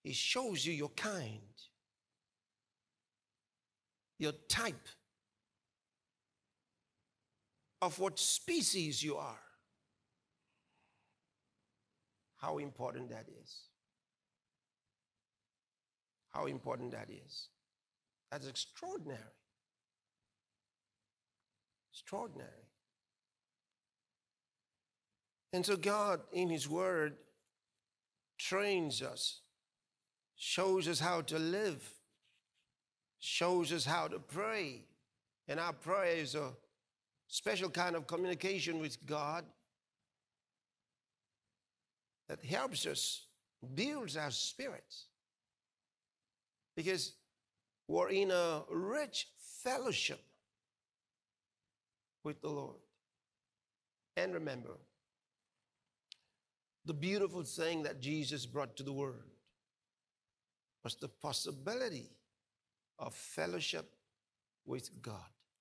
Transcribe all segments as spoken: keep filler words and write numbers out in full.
He shows you your kind, your type of what species you are. How important that is. How important that is. That's extraordinary. Extraordinary. And so God, in His Word, trains us, shows us how to live, shows us how to pray. And our prayer is a special kind of communication with God that helps us, builds our spirits. Because we're in a rich fellowship with the Lord. And remember, the beautiful thing that Jesus brought to the world was the possibility of fellowship with God.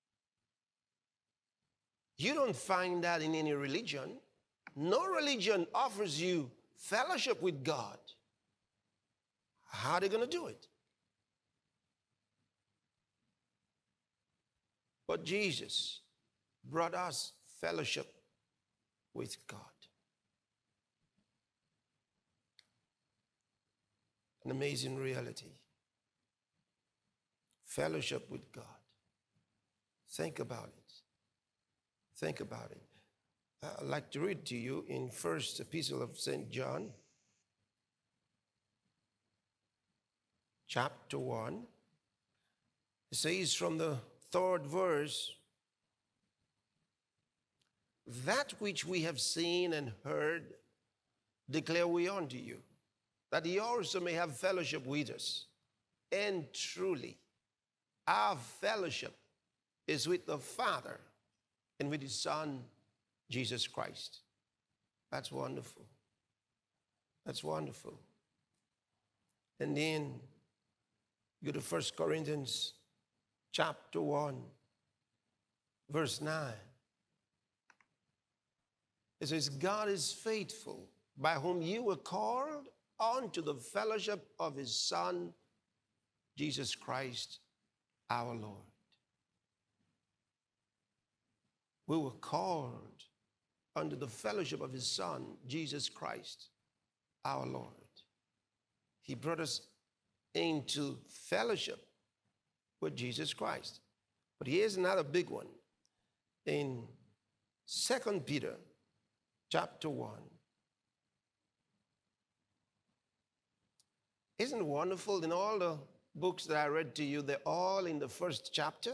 You don't find that in any religion. No religion offers you fellowship with God. How are they going to do it? But Jesus brought us fellowship with God. An amazing reality. Fellowship with God. Think about it. Think about it. I'd like to read to you in First Epistle of Saint John, chapter one. It says from the third verse, that which we have seen and heard declare we unto you, that ye also may have fellowship with us. And truly, our fellowship is with the Father and with His Son, Jesus Christ. That's wonderful. That's wonderful. And then go to First Corinthians chapter one, verse nine. It says, God is faithful, by whom you were called unto the fellowship of His Son, Jesus Christ, our Lord. We were called under the fellowship of His Son, Jesus Christ, our Lord. He brought us into fellowship with Jesus Christ. But here's another big one. In Second Peter chapter one. Isn't it wonderful? In all the books that I read to you, they're all in the first chapter,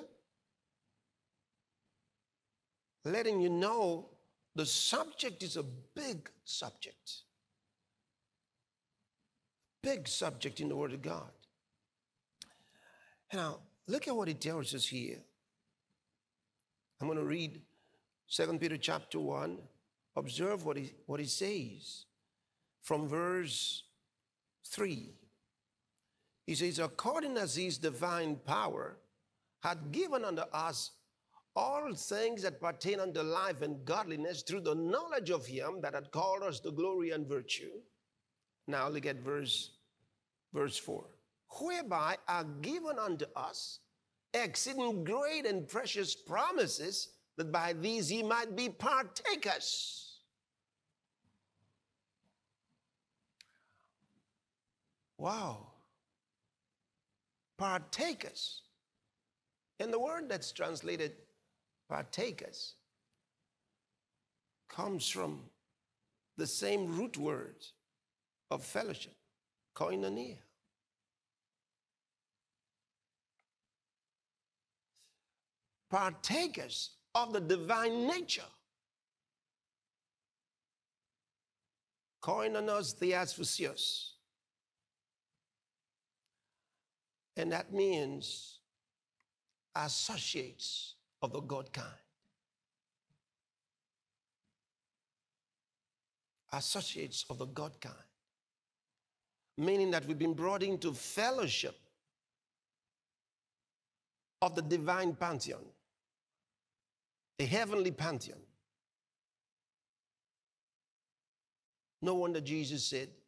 letting you know the subject is a big subject. Big subject in the Word of God. Now, look at what it tells us here. I'm going to read Second Peter chapter one. Observe what he, what he says from verse three. He says, according as His divine power hath given unto us all things that pertain unto life and godliness through the knowledge of Him that hath called us to glory and virtue. Now look at verse, verse four. Whereby are given unto us exceeding great and precious promises, that by these ye might be partakers. Wow. Partakers. And the word that's translated partakers comes from the same root word of fellowship, koinonia. Partakers of the divine nature. Koinonos theasphysios. And that means associates of the God kind. Associates of the God kind. Meaning that we've been brought into fellowship of the divine pantheon, a heavenly pantheon. No wonder Jesus said,